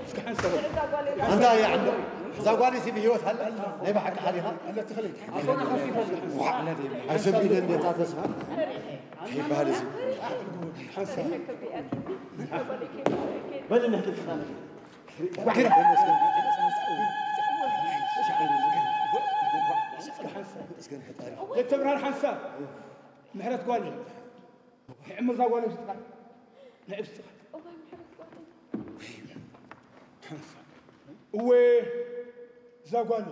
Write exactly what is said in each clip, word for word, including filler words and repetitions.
أنت يا عندو زاقوالي سيبي هيوت هلا نبى حق حالها هلا تخليك وعلى ذي عشان إذا اللي تعتصها هي بارزي بدل نحكي كلام كده يتبرها الحنسة محرت قوالي عمر زاقوالي اشتغل لعب اشتغل و زاقوالي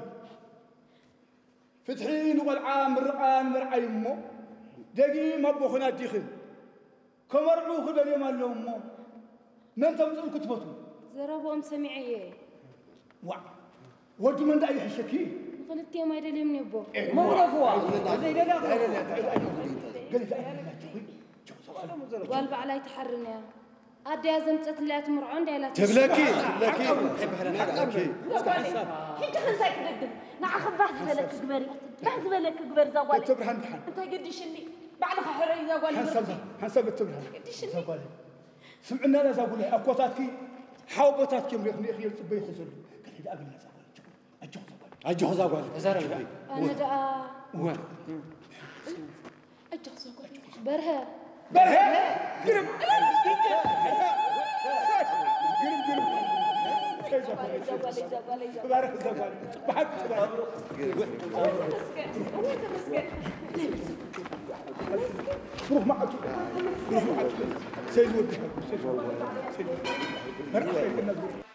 فتحين والعام مرقان مرعي امو دقي ما بوخنا ديخن كمرعو خذ اليوم اللومو من تمزل كتبتو زربهم سمعيه وا ودي من داي حشكي قلت يا ما يدلي من يبو ما عرفوا قال بعلاي تحرنا أدي أزم تطلعت مرعون ديلا تبلكي تبلكي تبلكي حتى خلصك ندم مع خبحت بالك كبري بحث بالك كبر زوالي تبرها امتحان انت قديش اللي بعد حري زوالي حنسبها حنسب تبرها قديش اللي زوالي سمعنا لا زوالي اكوتاتكي حاوبتاتكي مريخ نيخ يصبي يخزل قال لي قبلنا زوالي اجو زوالي أجو زاقوالي زارب أنا دا وين أجو زوالي برها برها قرب قرب قرب زوالي زوالي زوالي بارك زوالي بحب زوالي وين مسكين روح معك روح معك سيد ودي سيد ودي